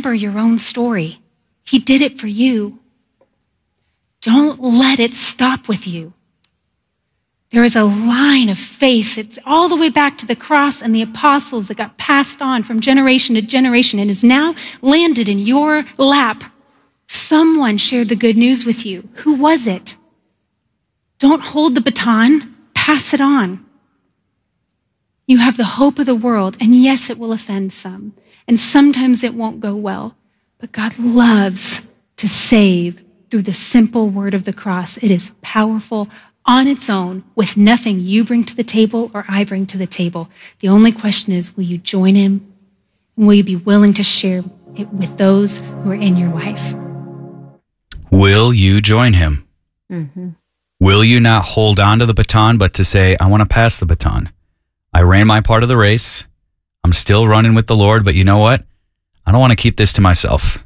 remember your own story. He did it for you. Don't let it stop with you. There is a line of faith. It's all the way back to the cross and the apostles that got passed on from generation to generation and is now landed in your lap. Someone shared the good news with you. Who was it? Don't hold the baton. Pass it on. You have the hope of the world, and yes, it will offend some, and sometimes it won't go well, but God loves to save through the simple word of the cross. It is powerful on its own with nothing you bring to the table or I bring to the table. The only question is, will you join him? And will you be willing to share it with those who are in your life? Will you join him? Mm-hmm. Will you not hold on to the baton, but to say, I want to pass the baton. I ran my part of the race. I'm still running with the Lord, but you know what? I don't want to keep this to myself.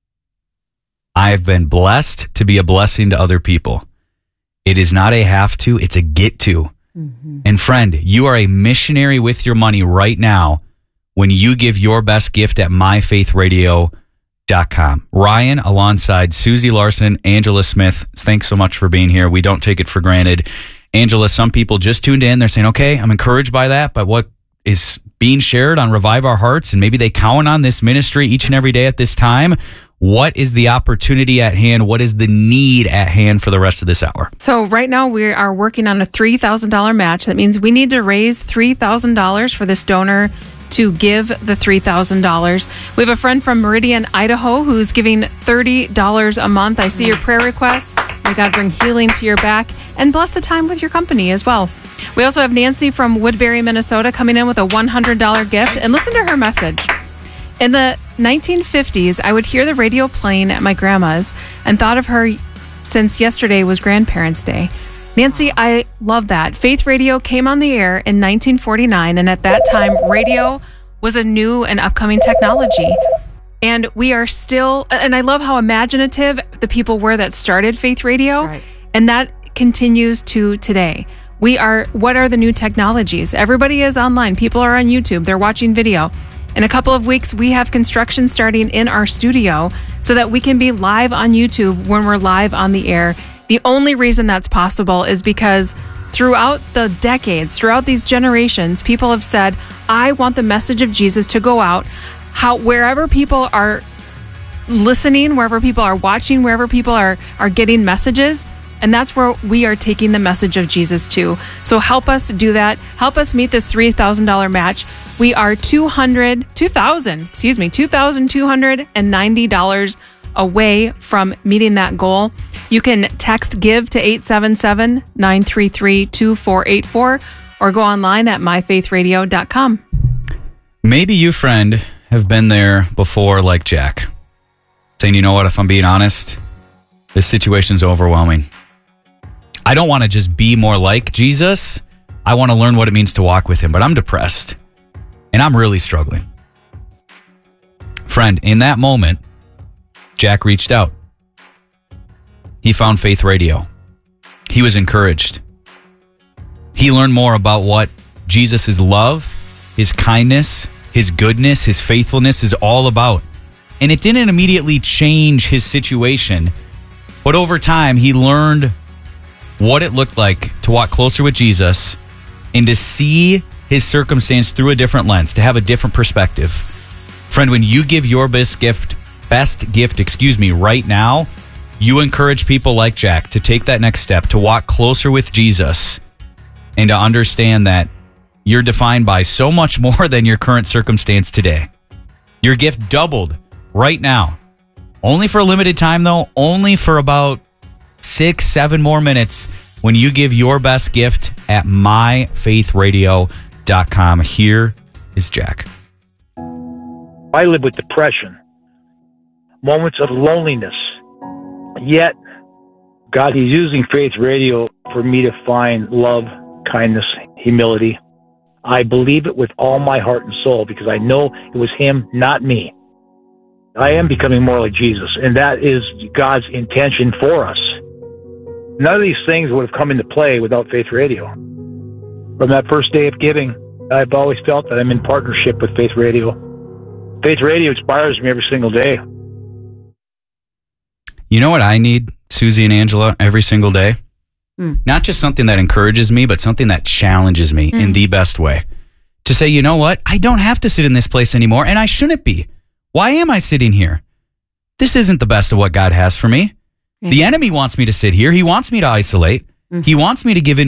I've been blessed to be a blessing to other people. It is not a have to, it's a get to. Mm-hmm. And friend, you are a missionary with your money right now when you give your best gift at myfaithradio.com. Ryan, alongside Susie Larson, Angela Smith, thanks so much for being here. We don't take it for granted. Angela, some people just tuned in. They're saying, okay, I'm encouraged by that, but what is being shared on Revive Our Hearts, and maybe they count on this ministry each and every day at this time. What is the opportunity at hand? What is the need at hand for the rest of this hour? So right now we are working on a $3,000 match. That means we need to raise $3,000 for this donor to give the $3,000. We have a friend from Meridian, Idaho, who's giving $30 a month. I see your prayer request. May God bring healing to your back and bless the time with your company as well. We also have Nancy from Woodbury, Minnesota, coming in with a $100 gift. And listen to her message. In the 1950s, I would hear the radio playing at my grandma's and thought of her since yesterday was Grandparents' Day. Nancy, I love that. Faith Radio came on the air in 1949, and at that time, radio was a new and upcoming technology. And we are still, and I love how imaginative the people were that started Faith Radio, Right. and that continues to today. What are the new technologies? Everybody is online. People are on YouTube. They're watching video. In a couple of weeks, we have construction starting in our studio so that we can be live on YouTube when we're live on the air. The only reason that's possible is because throughout the decades, throughout these generations, people have said, I want the message of Jesus to go out wherever people are listening, wherever people are watching, wherever people are getting messages. And that's where we are taking the message of Jesus to. So help us do that. Help us meet this $3,000 match. We are $2,290 away from meeting that goal. You can text GIVE to 877-933-2484 or go online at myfaithradio.com. Maybe you, friend, have been there before like Jack. Saying, you know what, if I'm being honest, this situation's overwhelming. I don't want to just be more like Jesus. I want to learn what it means to walk with him, but I'm depressed and I'm really struggling. Friend, in that moment, Jack reached out. He found Faith Radio. He was encouraged. He learned more about what Jesus' love, his kindness, his goodness, his faithfulness is all about. And it didn't immediately change his situation, but over time, he learned what it looked like to walk closer with Jesus and to see his circumstance through a different lens, to have a different perspective. Friend, when you give your best gift right now, you encourage people like Jack to take that next step, to walk closer with Jesus and to understand that you're defined by so much more than your current circumstance today. Your gift doubled right now. Only for a limited time, though. Only for about 6-7 more minutes when you give your best gift at myfaithradio.com. Here is Jack. I live with depression, moments of loneliness. Yet, God is using Faith Radio for me to find love, kindness, humility. I believe it with all my heart and soul because I know it was Him, not me. I am becoming more like Jesus, and that is God's intention for us. None of these things would have come into play without Faith Radio. From that first day of giving, I've always felt that I'm in partnership with Faith Radio. Faith Radio inspires me every single day. You know what I need, Susie and Angela, every single day? Not just something that encourages me, but something that challenges me in the best way. To say, you know what? I don't have to sit in this place anymore, and I shouldn't be. Why am I sitting here? This isn't the best of what God has for me. The enemy wants me to sit here. He wants me to isolate. He wants me to give in